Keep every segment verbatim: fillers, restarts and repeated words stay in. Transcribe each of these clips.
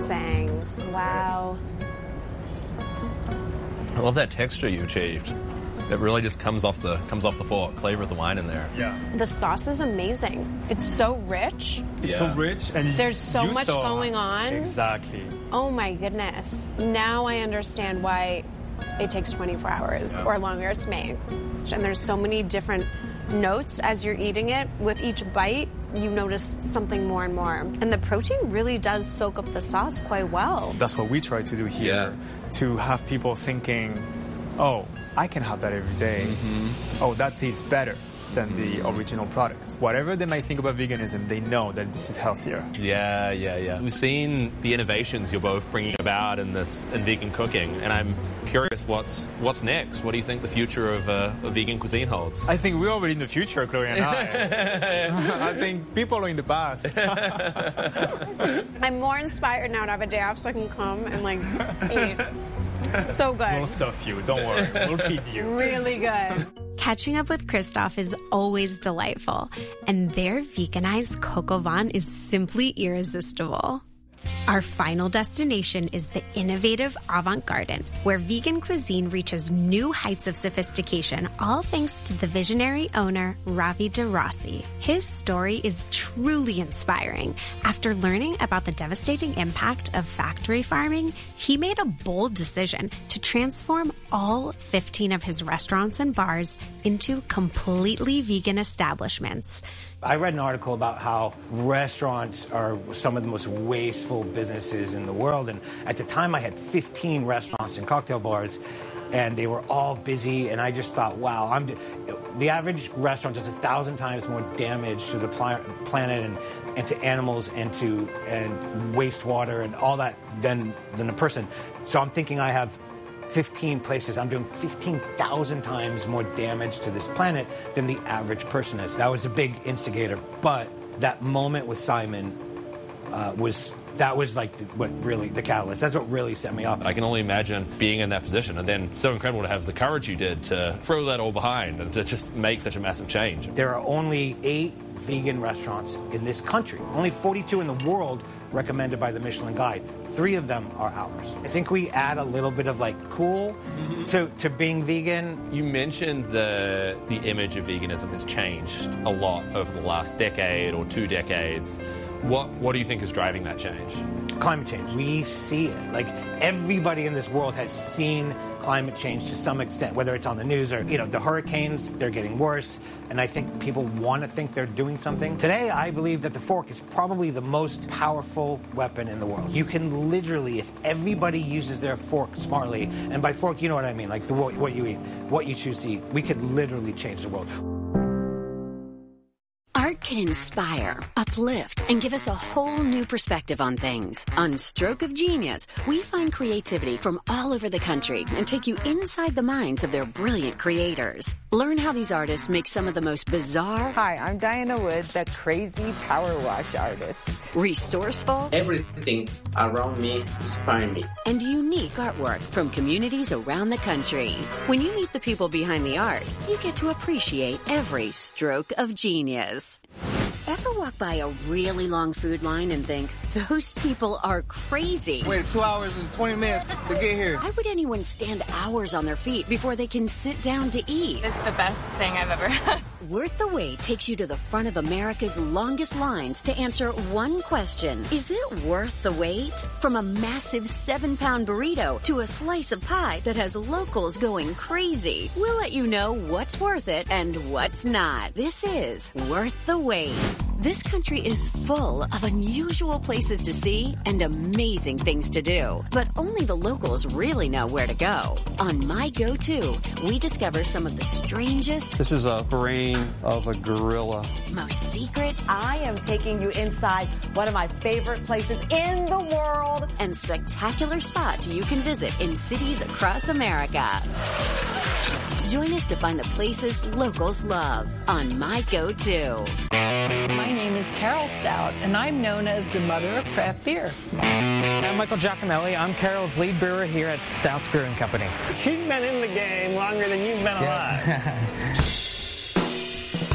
amazing. Wow. I love that texture you achieved. It really just comes off the comes off the fork. Flavor of the wine in there. Yeah. The sauce is amazing. It's so rich. It's Yeah. so rich, and There's so you much saw- going on. Exactly. Oh my goodness. Now I understand why it takes twenty-four hours Yeah. or longer to make. And there's so many different notes as you're eating it. With each bite, you notice something more and more. And the protein really does soak up the sauce quite well. That's what we try to do here, Yeah. to have people thinking, oh, I can have that every day. Mm-hmm. Oh, that tastes better than the original product. Whatever they might think about veganism, they know that this is healthier. Yeah, yeah, yeah. We've seen the innovations you're both bringing about in this in vegan cooking, and I'm curious what's what's next. What do you think the future of, uh, of vegan cuisine holds? I think we're already in the future, Chloe and I. I think people are in the past. I'm more inspired now to have a day off so I can come and like eat. So good. We'll stuff you, don't worry. We'll feed you. Really good. Catching up with Christoph is always delightful, and their veganized coq au vin is simply irresistible. Our final destination is the innovative Avant Garden, where vegan cuisine reaches new heights of sophistication, all thanks to the visionary owner, Ravi De Rossi. His story is truly inspiring. After learning about the devastating impact of factory farming, he made a bold decision to transform all fifteen of his restaurants and bars into completely vegan establishments. I read an article about how restaurants are some of the most wasteful businesses in the world. And at the time, I had fifteen restaurants and cocktail bars, and they were all busy. And I just thought, wow, I'm the average restaurant does a thousand times more damage to the pl- planet and, and to animals and to and wastewater and all that than than a person. So I'm thinking I have fifteen places. I'm doing fifteen thousand times more damage to this planet than the average person is. That was a big instigator. But that moment with Simon uh, was, that was like the, what really, the catalyst. That's what really set me off. I can only imagine being in that position, and then so incredible to have the courage you did to throw that all behind and to just make such a massive change. There are only eight vegan restaurants in this country. Only forty-two in the world recommended by the Michelin Guide. Three of them are ours. I think we add a little bit of like cool mm-hmm. to, to being vegan. You mentioned the the image of veganism has changed a lot over the last decade or two decades. What what do you think is driving that change? Climate change. We see it. Like everybody in this world has seen climate change to some extent, whether it's on the news or, you know, the hurricanes, they're getting worse. And I think people want to think they're doing something. Today, I believe that the fork is probably the most powerful weapon in the world. You can literally, if everybody uses their fork smartly, and by fork, you know what I mean, like the what you eat, what you choose to eat, we could literally change the world. Art can inspire, uplift, and give us a whole new perspective on things. On Stroke of Genius, we find creativity from all over the country and take you inside the minds of their brilliant creators. Learn how these artists make some of the most bizarre... Hi, I'm Diana Wood, that crazy power wash artist. Resourceful... Everything around me inspires me. And unique artwork from communities around the country. When you meet the people behind the art, you get to appreciate every stroke of genius. Ever walk by a really long food line and think, those people are crazy? Wait two hours and twenty minutes to get here. Why would anyone stand hours on their feet before they can sit down to eat? It's the best thing I've ever had. Worth the Wait takes you to the front of America's longest lines to answer one question. Is it worth the wait? From a massive seven-pound burrito to a slice of pie that has locals going crazy. We'll let you know what's worth it and what's not. This is Worth the Wait. This country is full of unusual places to see and amazing things to do. But only the locals really know where to go. On My Go-To, we discover some of the strangest... This is a brain of a gorilla. Most secret... I am taking you inside one of my favorite places in the world. And spectacular spots you can visit in cities across America. Join us to find the places locals love on My Go-To. My name is Carol Stout, and I'm known as the mother of craft beer. I'm Michael Giacomelli. I'm Carol's lead brewer here at Stout's Brewing Company. She's been in the game longer than you've been yeah. alive.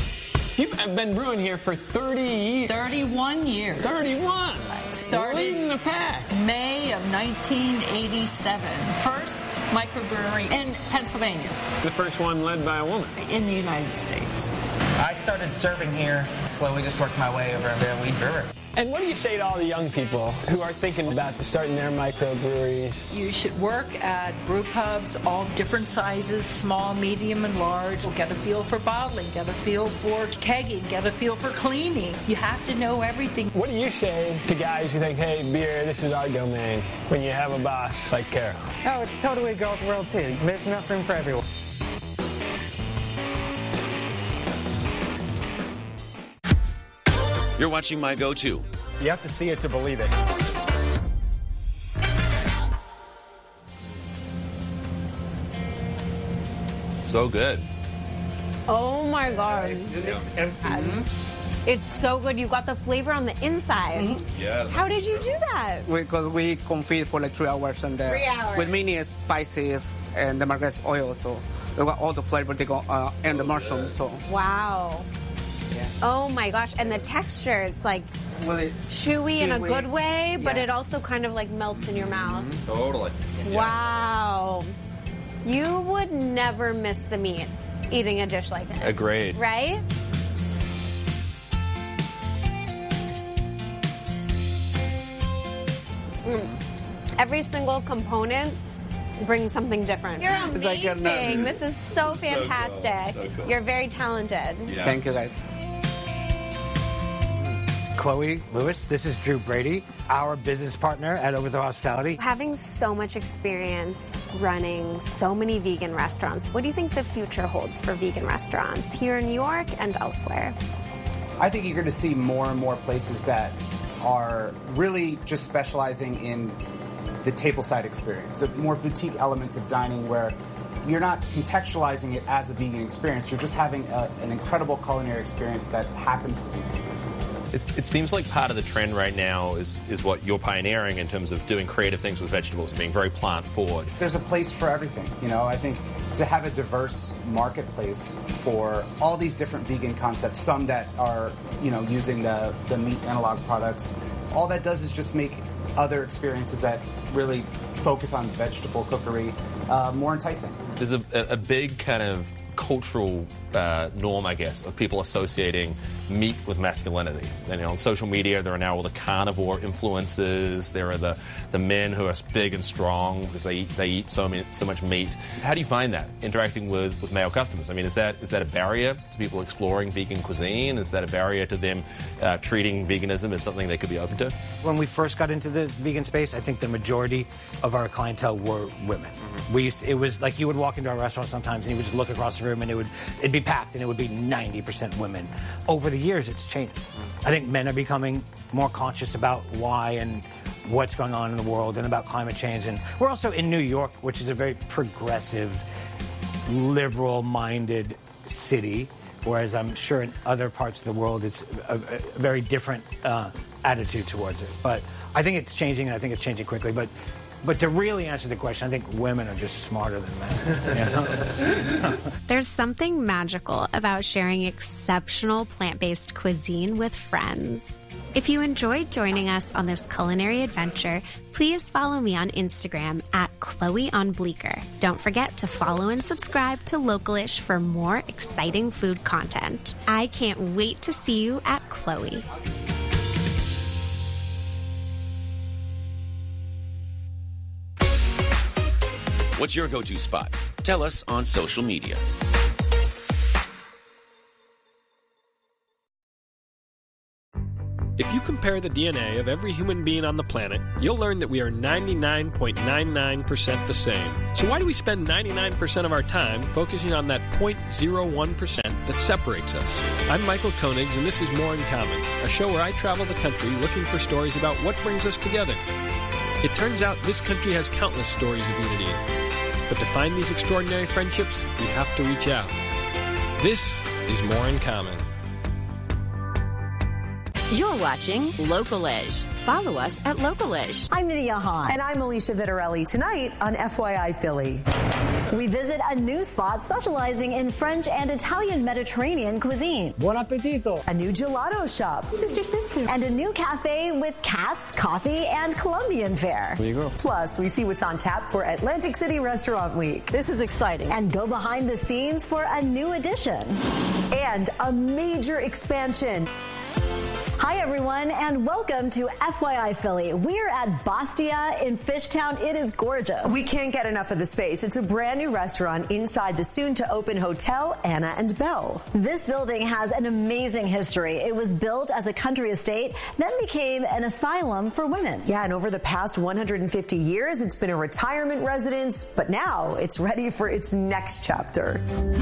You've been brewing here for thirty years. thirty-one years. thirty-one. Started the pack? May of nineteen eighty-seven. First microbrewery in Pennsylvania. The first one led by a woman. In the United States. I started serving here, slowly just worked my way over to lead brewer. And what do you say to all the young people who are thinking about starting their microbreweries? You should work at brew pubs, all different sizes, small, medium, and large. Get a feel for bottling, get a feel for kegging, get a feel for cleaning. You have to know everything. What do you say to guys who think, hey, beer, this is our domain, when you have a boss like Carol? Oh, it's totally a girl's world, too. There's enough room for everyone. You're watching My Go-To. You have to see it to believe it. So good. Oh my God. Mm-hmm. It's so good. You got the flavor on the inside. Mm-hmm. Yeah. How did you do that? Because we confit for like three hours and uh, Three hours. with many spices and the margarita oil, so we got all the flavor they go uh, and the mushroom. So wow. Yeah. Oh my gosh. And the texture, it's like well, it, chewy in a chewy. good way, but Yeah. it also kind of like melts in your mouth. Mm-hmm. Totally. Wow. You would never miss the meat eating a dish like this. Agreed. Right? Mm. Every single component brings something different. You're amazing. Like you're not- This is so fantastic. So cool. So cool. You're very talented. Yeah. Thank you, guys. Chloe Lewis, this is Drew Brady, our business partner at Overthrow Hospitality. Having so much experience running so many vegan restaurants, what do you think the future holds for vegan restaurants here in New York and elsewhere? I think you're going to see more and more places that are really just specializing in the tableside experience, the more boutique elements of dining where you're not contextualizing it as a vegan experience, you're just having a, an incredible culinary experience that happens to be vegan. It's, it seems like part of the trend right now is, is what you're pioneering in terms of doing creative things with vegetables and being very plant forward. There's a place for everything, you know. I think to have a diverse marketplace for all these different vegan concepts, some that are, you know, using the, the meat analog products, all that does is just make other experiences that really focus on vegetable cookery uh, more enticing. There's a, a big kind of cultural uh, norm, I guess, of people associating meat with masculinity. And, you know, on social media, there are now all the carnivore influences. There are the, the men who are big and strong because they eat, they eat so, many, so much meat. How do you find that interacting with, with male customers? I mean, is that is that a barrier to people exploring vegan cuisine? Is that a barrier to them uh, treating veganism as something they could be open to? When we first got into the vegan space, I think the majority of our clientele were women. Mm-hmm. We used, it was like you would walk into our restaurant sometimes and you would just look across the room and it would it'd be packed and it would be ninety percent women. Over the years, it's changed. I think men are becoming more conscious about why and what's going on in the world and about climate change. And we're also in New York, which is a very progressive, liberal-minded city, whereas I'm sure in other parts of the world it's a, a very different uh, attitude towards it. But I think it's changing, and I think it's changing quickly. But But to really answer the question, I think women are just smarter than men. You know? There's something magical about sharing exceptional plant-based cuisine with friends. If you enjoyed joining us on this culinary adventure, please follow me on Instagram at Chloe on Bleecker. Don't forget to follow and subscribe to Localish for more exciting food content. I can't wait to see you at Chloe. What's your go-to spot? Tell us on social media. If you compare the D N A of every human being on the planet, you'll learn that we are ninety-nine point nine nine percent the same. So why do we spend ninety-nine percent of our time focusing on that zero point zero one percent that separates us? I'm Michael Koenigs, and this is More in Common, a show where I travel the country looking for stories about what brings us together. It turns out this country has countless stories of unity. But to find these extraordinary friendships, we have to reach out. This is More in Common. You're watching Localish. Follow us at Localish. I'm Nydia Hahn. And I'm Alicia Vitarelli. Tonight on F Y I Philly. We visit a new spot specializing in French and Italian Mediterranean cuisine. Buon appetito. A new gelato shop. Sister, sister. And a new cafe with cats, coffee, and Colombian fare. There you go. Plus, we see what's on tap for Atlantic City Restaurant Week. This is exciting. And go behind the scenes for a new edition. And a major expansion. Hi, everyone, and welcome to F Y I Philly. We're at Bastia in Fishtown. It is gorgeous. We can't get enough of the space. It's a brand new restaurant inside the soon-to-open hotel Anna and Bell. This building has an amazing history. It was built as a country estate, then became an asylum for women. Yeah, and over the past one hundred fifty years, it's been a retirement residence, but now it's ready for its next chapter.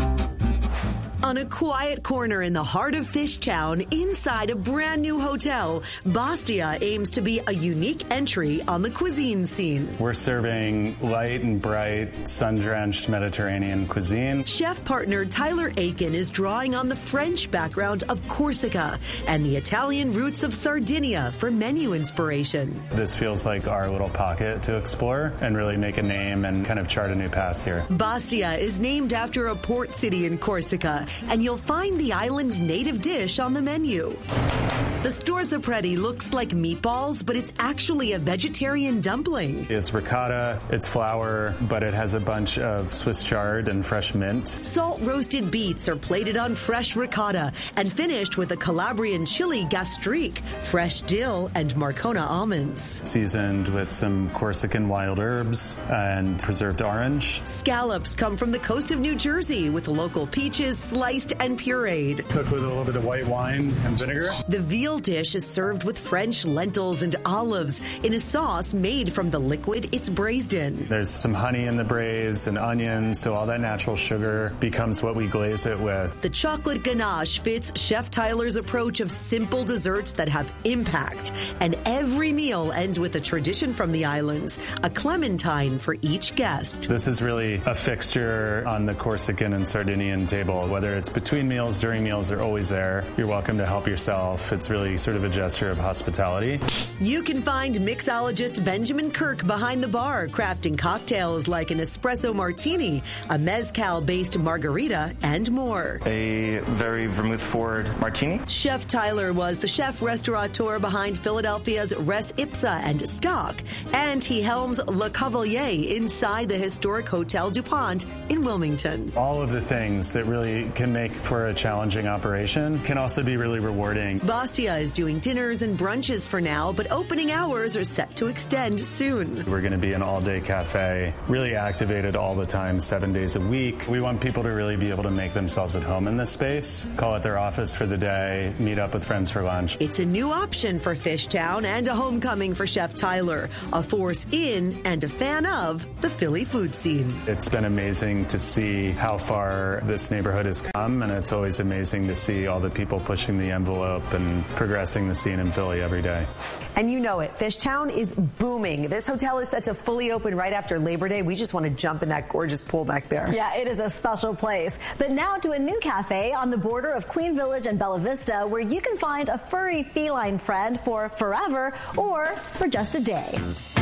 On a quiet corner in the heart of Fishtown, inside a brand new hotel, Bastia aims to be a unique entry on the cuisine scene. We're serving light and bright, sun-drenched Mediterranean cuisine. Chef partner Tyler Aiken is drawing on the French background of Corsica and the Italian roots of Sardinia for menu inspiration. This feels like our little pocket to explore and really make a name and kind of chart a new path here. Bastia is named after a port city in Corsica, and you'll find the island's native dish on the menu. The storzapreti looks like meatballs, but it's actually a vegetarian dumpling. It's ricotta, it's flour, but it has a bunch of Swiss chard and fresh mint. Salt-roasted beets are plated on fresh ricotta and finished with a Calabrian chili gastrique, fresh dill, and Marcona almonds. Seasoned with some Corsican wild herbs and preserved orange. Scallops come from the coast of New Jersey with local peaches sliced and pureed. Cooked with a little bit of white wine and vinegar. The veal dish is served with French lentils and olives in a sauce made from the liquid it's braised in. There's some honey in the braise and onions, so all that natural sugar becomes what we glaze it with. The chocolate ganache fits Chef Tyler's approach of simple desserts that have impact. And every meal ends with a tradition from the islands, a clementine for each guest. This is really a fixture on the Corsican and Sardinian table. Whether it's between meals, during meals, they're always there. You're welcome to help yourself. It's really sort of a gesture of hospitality. You can find mixologist Benjamin Kirk behind the bar, crafting cocktails like an espresso martini, a mezcal-based margarita, and more. A very vermouth-forward martini. Chef Tyler was the chef restaurateur behind Philadelphia's Res Ipsa and Stock, and he helms Le Cavalier inside the historic Hotel DuPont in Wilmington. All of the things that really can make for a challenging operation can also be really rewarding. Bastia is doing dinners and brunches for now, but opening hours are set to extend soon. We're going to be an all-day cafe, really activated all the time, seven days a week. We want people to really be able to make themselves at home in this space, call it their office for the day, meet up with friends for lunch. It's a new option for Fishtown and a homecoming for Chef Tyler, a force in and a fan of the Philly food scene. It's been amazing to see how far this neighborhood has come, and it's always amazing to see all the people pushing the envelope and progressing the scene in Philly every day. And you know it, Fishtown is booming. This hotel is set to fully open right after Labor Day. We just want to jump in that gorgeous pool back there. Yeah, it is a special place. But now to a new cafe on the border of Queen Village and Bella Vista, where you can find a furry feline friend for forever or for just a day.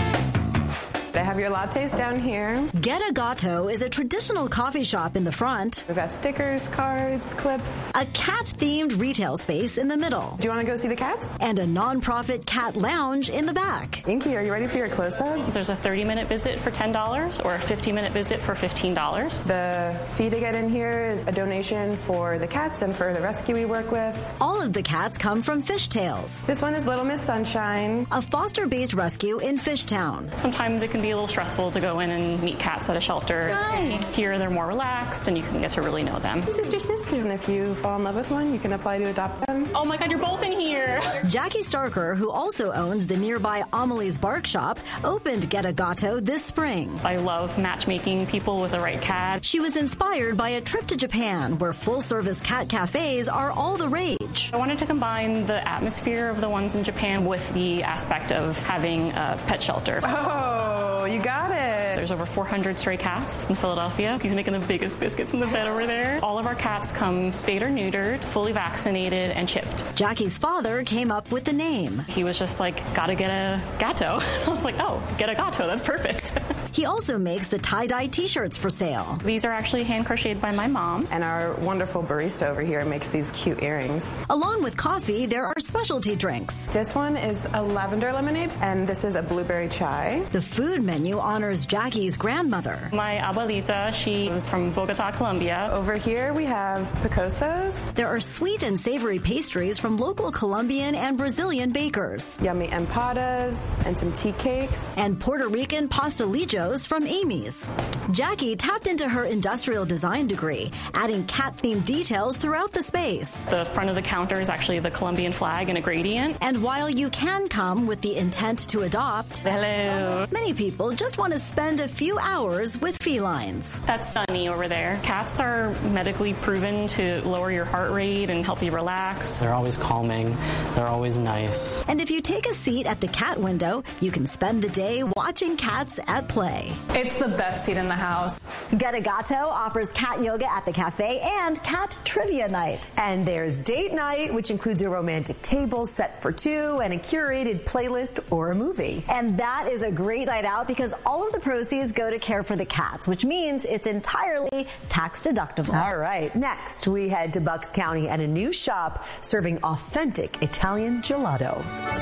They have your lattes down here. Get a Gato is a traditional coffee shop in the front. We've got stickers, cards, clips. A cat-themed retail space in the middle. Do you want to go see the cats? And a non-profit cat lounge in the back. Inky, are you ready for your close-up? There's a thirty minute visit for ten dollars or a fifty minute visit for fifteen dollars. The fee to get in here is a donation for the cats and for the rescue we work with. All of the cats come from Fishtails. This one is Little Miss Sunshine, a foster-based rescue in Fishtown. Sometimes it can be a little stressful to go in and meet cats at a shelter. Hi. Here they're more relaxed and you can get to really know them. Sister, sister. And if you fall in love with one, you can apply to adopt them. Oh my God, you're both in here. Jackie Starker, who also owns the nearby Amelie's Bark Shop, opened Get a Gato this spring. I love matchmaking people with the right cat. She was inspired by a trip to Japan, where full-service cat cafes are all the rage. I wanted to combine the atmosphere of the ones in Japan with the aspect of having a pet shelter. Oh, you got it. There's over four hundred stray cats in Philadelphia. He's making the biggest biscuits in the bed over there. All of our cats come spayed or neutered, fully vaccinated, and chipped. Jackie's father came up with the name. He was just like, gotta get a gatto. I was like, oh, get a gatto, that's perfect. He also makes the tie-dye t-shirts for sale. These are actually hand crocheted by my mom. And our wonderful barista over here makes these cute earrings. Along with coffee, there are specialty drinks. This one is a lavender lemonade, and this is a blueberry chai. The food menu honors Jackie's grandmother. My abuelita, she was from Bogota, Colombia. Over here we have picosos. There are sweet and savory pastries from local Colombian and Brazilian bakers. Yummy empadas and some tea cakes. And Puerto Rican pastelillos from Amy's. Jackie tapped into her industrial design degree, adding cat-themed details throughout the space. The front of the counter is actually the Colombian flag in a gradient. And while you can come with the intent to adopt, hello, many people just want to spend a few hours with felines. That's Sunny over there. Cats are medically proven to lower your heart rate and help you relax. They're always calming. They're always nice. And if you take a seat at the cat window, you can spend the day watching cats at play. It's the best seat in the house. Get a Gato offers cat yoga at the cafe and cat trivia night. And there's date night, which includes a romantic table set for two and a curated playlist or a movie. And that is a great night out because all of the proceeds go to care for the cats, which means it's entirely tax deductible. All right. Next, we head to Bucks County and a new shop serving authentic Italian gelato.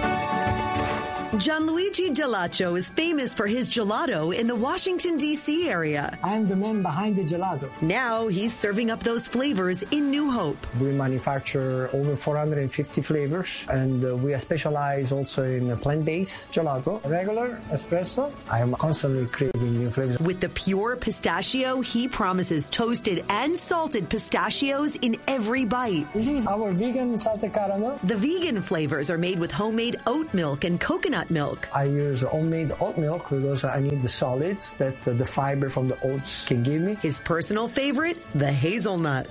Gianluigi Dellaccio is famous for his gelato in the Washington, D C area. I'm the man behind the gelato. Now he's serving up those flavors in New Hope. We manufacture over four hundred fifty flavors, and uh, we specialize also in plant-based gelato, regular, espresso. I am constantly creating new flavors. With the pure pistachio, he promises toasted and salted pistachios in every bite. This is our vegan salted caramel. The vegan flavors are made with homemade oat milk and coconut milk. I use homemade oat milk because I need the solids that uh, the fiber from the oats can give me. His personal favorite, the hazelnut.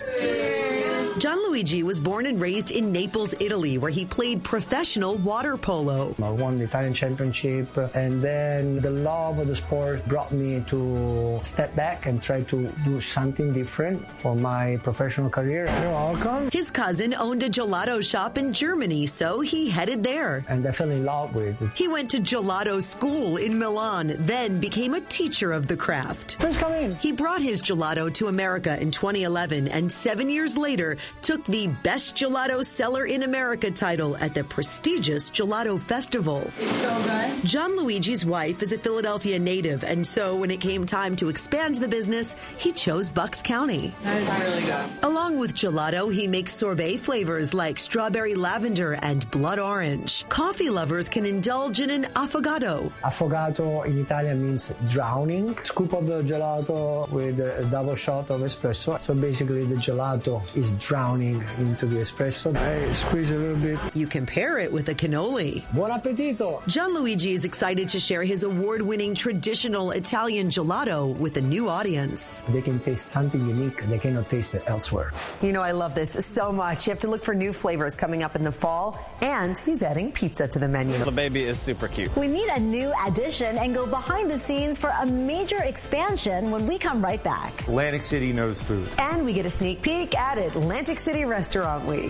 Gianluigi was born and raised in Naples, Italy, where he played professional water polo. I won the Italian championship, and then the love of the sport brought me to step back and try to do something different for my professional career. You're welcome. His cousin owned a gelato shop in Germany, so he headed there. And I fell in love with it. He went to gelato school in Milan, then became a teacher of the craft. Please come in. He brought his gelato to America in twenty eleven, and seven years later, took the Best Gelato Seller in America title at the prestigious Gelato Festival. It's so good. Gianluigi's wife is a Philadelphia native, and so when it came time to expand the business, he chose Bucks County. That is really good. Along with gelato, he makes sorbet flavors like strawberry lavender and blood orange. Coffee lovers can indulge in an affogato. Affogato in Italian means drowning. Scoop of the gelato with a double shot of espresso. So basically the gelato is drowning into the espresso. I squeeze a little bit. You can pair it with a cannoli. Buon appetito! Gianluigi is excited to share his award-winning traditional Italian gelato with a new audience. They can taste something unique they cannot taste it elsewhere. You know, I love this so much. You have to look for new flavors coming up in the fall, and he's adding pizza to the menu. The baby is super cute. We need a new addition and go behind the scenes for a major expansion when we come right back. Atlantic City knows food. And we get a sneak peek at Atlantic City Restaurant Week.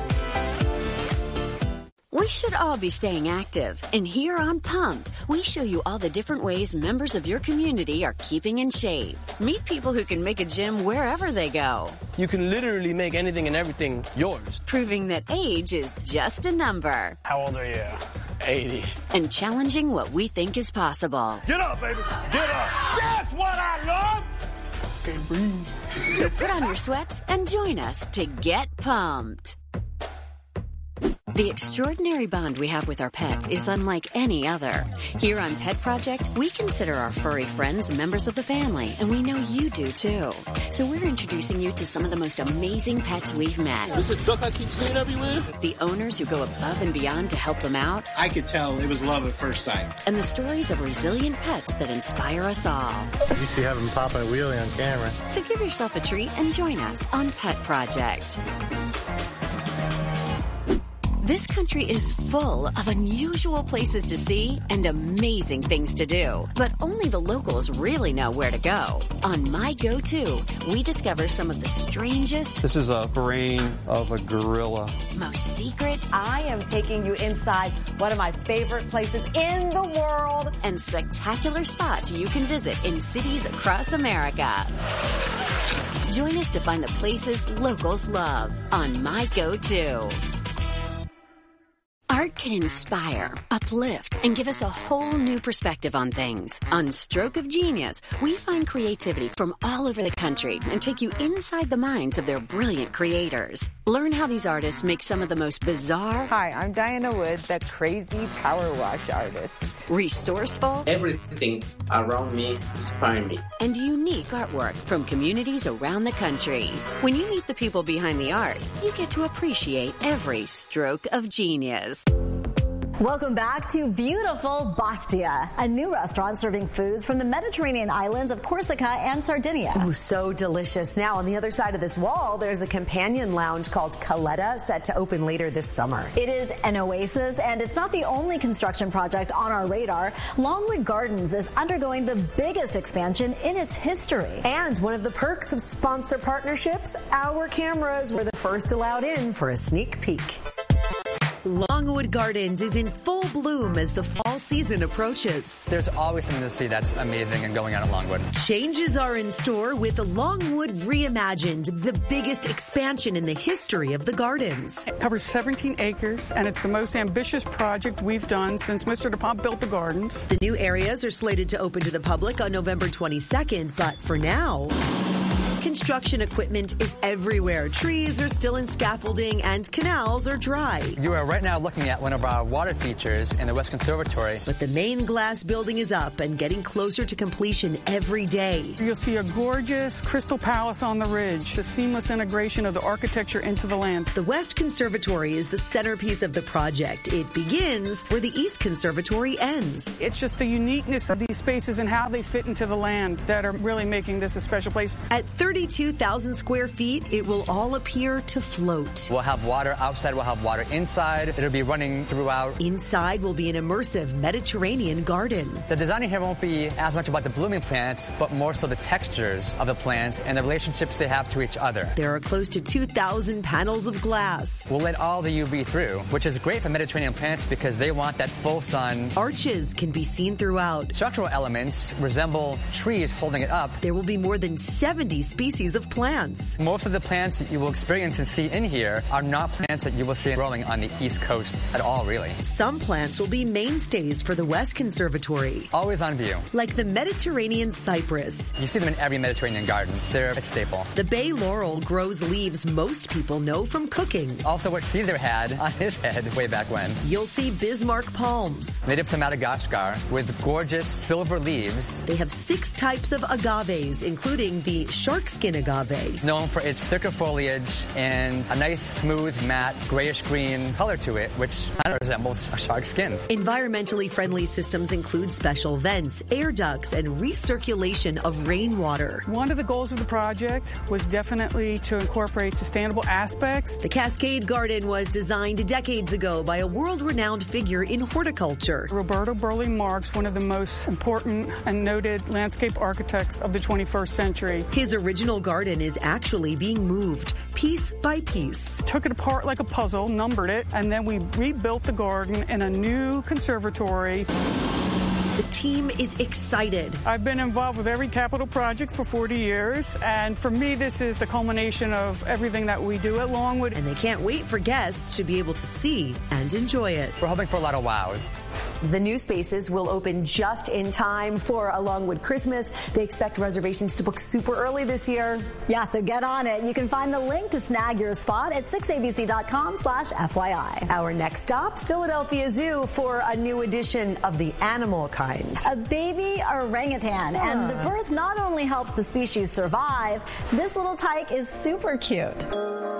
We should all be staying active. And here on Pumped, we show you all the different ways members of your community are keeping in shape. Meet people who can make a gym wherever they go. You can literally make anything and everything yours. Proving that age is just a number. How old are you? eighty. And challenging what we think is possible. Get up, baby. Get up. That's what I love. Can't breathe. So put on your sweats and join us to get pumped. The extraordinary bond we have with our pets is unlike any other. Here on Pet Project, we consider our furry friends members of the family, and we know you do too. So we're introducing you to some of the most amazing pets we've met. This is a duck I keep seeing everywhere? The owners who go above and beyond to help them out. I could tell it was love at first sight. And the stories of resilient pets that inspire us all. You used to have him pop a wheelie on camera. So give yourself a treat and join us on Pet Project. This country is full of unusual places to see and amazing things to do. But only the locals really know where to go. On My Go-To, we discover some of the strangest... This is a brain of a gorilla. ...most secret... I am taking you inside one of my favorite places in the world. ...and spectacular spots you can visit in cities across America. Join us to find the places locals love on My Go-To. Art can inspire, uplift, and give us a whole new perspective on things. On Stroke of Genius, we find creativity from all over the country and take you inside the minds of their brilliant creators. Learn how these artists make some of the most bizarre... Hi, I'm Diana Wood, the crazy power wash artist. Resourceful... Everything around me inspires me. ...and unique artwork from communities around the country. When you meet the people behind the art, you get to appreciate every stroke of genius. Welcome back to beautiful Bastia, a new restaurant serving foods from the Mediterranean islands of Corsica and Sardinia. Oh, so delicious. Now, on the other side of this wall, there's a companion lounge called Caletta, set to open later this summer. It is an oasis, and it's not the only construction project on our radar. Longwood Gardens is undergoing the biggest expansion in its history. And one of the perks of sponsor partnerships, our cameras were the first allowed in for a sneak peek. Longwood Gardens is in full bloom as the fall season approaches. There's always something to see that's amazing and going on at Longwood. Changes are in store with Longwood Reimagined, the biggest expansion in the history of the gardens. It covers seventeen acres, and it's the most ambitious project we've done since Mister DePomp built the gardens. The new areas are slated to open to the public on November twenty-second, but for now... construction equipment is everywhere. Trees are still in scaffolding and canals are dry. You are right now looking at one of our water features in the West Conservatory. But the main glass building is up and getting closer to completion every day. You'll see a gorgeous Crystal Palace on the ridge, the seamless integration of the architecture into the land. The West Conservatory is the centerpiece of the project. It begins where the East Conservatory ends. It's just the uniqueness of these spaces and how they fit into the land that are really making this a special place. At thirty-two thousand square feet, it will all appear to float. We'll have water outside, we'll have water inside. It'll be running throughout. Inside will be an immersive Mediterranean garden. The design here won't be as much about the blooming plants, but more so the textures of the plants and the relationships they have to each other. There are close to two thousand panels of glass. We'll let all the U V through, which is great for Mediterranean plants because they want that full sun. Arches can be seen throughout. Structural elements resemble trees holding it up. There will be more than seventy species of plants. Most of the plants that you will experience and see in here are not plants that you will see growing on the East Coast at all, really. Some plants will be mainstays for the West Conservatory. Always on view. Like the Mediterranean cypress. You see them in every Mediterranean garden. They're a staple. The bay laurel grows leaves most people know from cooking. Also what Caesar had on his head way back when. You'll see Bismarck palms. Native to Madagascar with gorgeous silver leaves. They have six types of agaves, including the sharkskin agave. Known for its thicker foliage and a nice, smooth, matte, grayish-green color to it, which kind of resembles a shark's skin. Environmentally friendly systems include special vents, air ducts, and recirculation of rainwater. One of the goals of the project was definitely to incorporate sustainable aspects. The Cascade Garden was designed decades ago by a world-renowned figure in horticulture. Roberto Burle Marx, one of the most important and noted landscape architects of the twenty-first century. His original garden is actually being moved piece by piece. Took it apart like a puzzle, numbered it, and then we rebuilt the garden in a new conservatory. The team is excited. I've been involved with every capital project for forty years, and for me, this is the culmination of everything that we do at Longwood. And they can't wait for guests to be able to see and enjoy it. We're hoping for a lot of wows. The new spaces will open just in time for a Longwood Christmas. They expect reservations to book super early this year. Yeah, so get on it. You can find the link to snag your spot at six A B C dot com slash F Y I. Our next stop, Philadelphia Zoo, for a new edition of the animal kinds. A baby orangutan. Yeah. And the birth not only helps the species survive, this little tyke is super cute.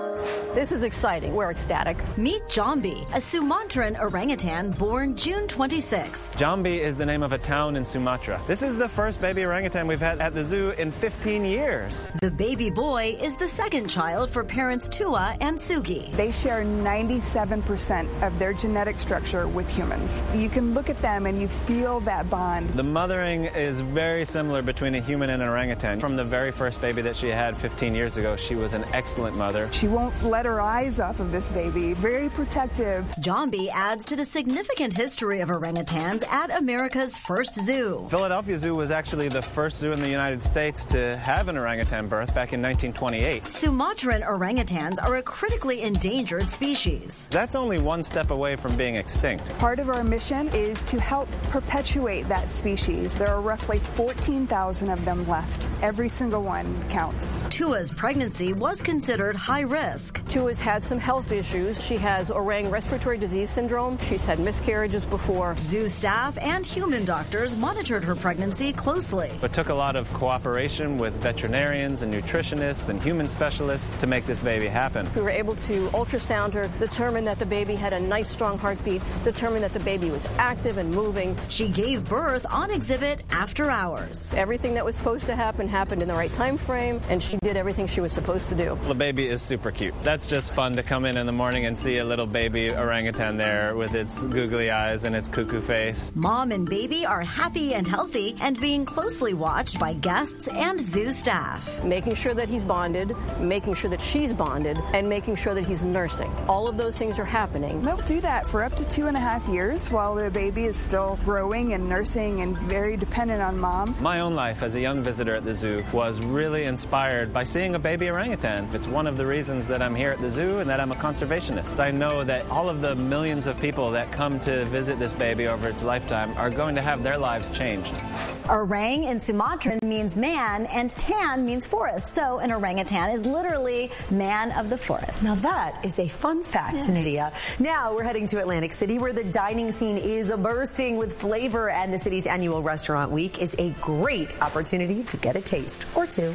This is exciting. We're ecstatic. Meet Jambi, a Sumatran orangutan born June twenty-sixth. Jambi is the name of a town in Sumatra. This is the first baby orangutan we've had at the zoo in fifteen years. The baby boy is the second child for parents Tua and Sugi. They share ninety-seven percent of their genetic structure with humans. You can look at them and you feel that bond. The mothering is very similar between a human and an orangutan. From the very first baby that she had fifteen years ago, she was an excellent mother. She won't let her eyes off of this baby. Very protective. Jambi adds to the significant history of orangutans at America's first zoo. Philadelphia Zoo was actually the first zoo in the United States to have an orangutan birth back in nineteen twenty-eight. Sumatran orangutans are a critically endangered species. That's only one step away from being extinct. Part of our mission is to help perpetuate that species. There are roughly fourteen thousand of them left. Every single one counts. Tua's pregnancy was considered high risk. Tua's had some health issues. She has orang respiratory disease syndrome. She's had miscarriages before. Zoo staff and human doctors monitored her pregnancy closely. It took a lot of cooperation with veterinarians and nutritionists and human specialists to make this baby happen. We were able to ultrasound her, determine that the baby had a nice strong heartbeat, determine that the baby was active and moving. She gave birth on exhibit after hours. Everything that was supposed to happen happened in the right time frame, and she did everything she was supposed to do. The baby is super cute. That's just fun to come in in the morning and see a little baby orangutan there with its googly eyes and its cuckoo face. Mom and baby are happy and healthy and being closely watched by guests and zoo staff. Making sure that he's bonded, making sure that she's bonded, and making sure that he's nursing. All of those things are happening. They'll do that for up to two and a half years while the baby is still growing and nursing and very dependent on mom. My own life as a young visitor at the zoo was really inspired by seeing a baby orangutan. It's one of the reasons that I'm here at the zoo and that I'm a conservationist. I know that all of the millions of people that come to visit this baby over its lifetime are going to have their lives changed. Orang in Sumatran means man and tan means forest. So an orangutan is literally man of the forest. Now that is a fun fact, yeah. Nydia. Now we're heading to Atlantic City where the dining scene is bursting with flavor and the city's annual restaurant week is a great opportunity to get a taste or two.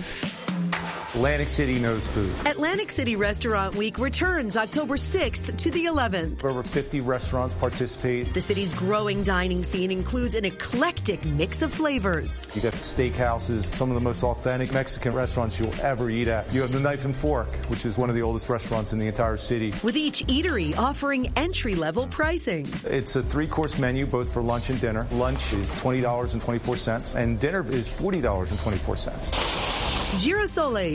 Atlantic City knows food. Atlantic City Restaurant Week returns October sixth to the eleventh. Over fifty restaurants participate. The city's growing dining scene includes an eclectic mix of flavors. You got steakhouses, some of the most authentic Mexican restaurants you'll ever eat at. You have the Knife and Fork, which is one of the oldest restaurants in the entire city. With each eatery offering entry-level pricing. It's a three-course menu, both for lunch and dinner. Lunch is twenty dollars and twenty-four cents, and dinner is forty dollars and twenty-four cents. Girasole